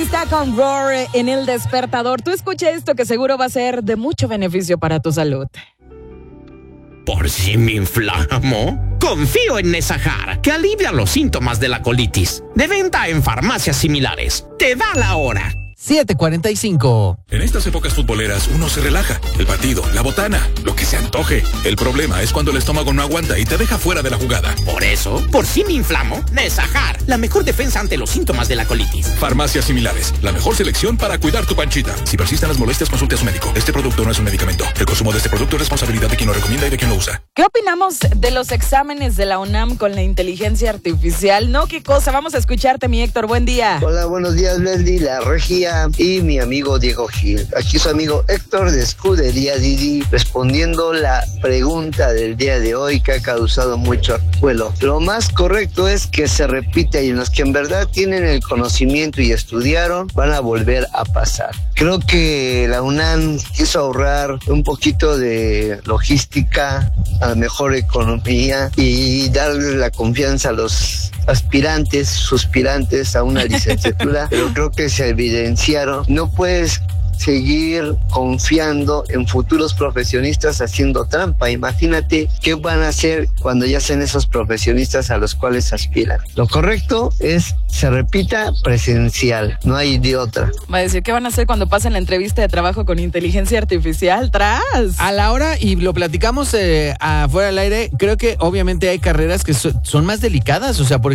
está con Roar en El Despertador. Tú escucha esto que seguro va a ser de mucho beneficio para tu salud. ¿Por si me inflamo? Confío en Nesajar, que alivia los síntomas de la colitis. De venta en farmacias similares. Te da la hora. 7:45. En estas épocas futboleras uno se relaja. El partido, la botana, lo que se antoje. El problema es cuando el estómago no aguanta y te deja fuera de la jugada. Por eso, por si me inflamo, Nesajar, la mejor defensa ante los síntomas de la colitis. Farmacias similares, la mejor selección para cuidar tu panchita. Si persisten las molestias, consulte a su médico. Este producto no es un medicamento. El consumo de este producto es responsabilidad de quien lo recomienda y de quien lo usa. ¿Qué opinamos de los exámenes de la UNAM con la inteligencia artificial? No, qué cosa. Vamos a escucharte, mi Héctor. Buen día. Hola, buenos días, Leslie, la Regia y mi amigo Diego Gil. Aquí su amigo Héctor de Escudería Didi, respondiendo la pregunta del día de hoy que ha causado mucho revuelo. Lo más correcto es que se repita y los que en verdad tienen el conocimiento y estudiaron van a volver a pasar. Creo que la UNAM quiso ahorrar un poquito de logística, a la mejor economía y darle la confianza a los aspirantes, suspirantes a una licenciatura, pero creo que se evidenciaron. No puedes seguir confiando en futuros profesionistas haciendo trampa. Imagínate qué van a hacer cuando ya sean esos profesionistas a los cuales aspiran. Lo correcto es se repita presencial, no hay de otra. Va a decir, ¿qué van a hacer cuando pasen la entrevista de trabajo con inteligencia artificial? ¡Tras! A la hora, y lo platicamos afuera del aire, creo que obviamente hay carreras que son más delicadas, o sea, por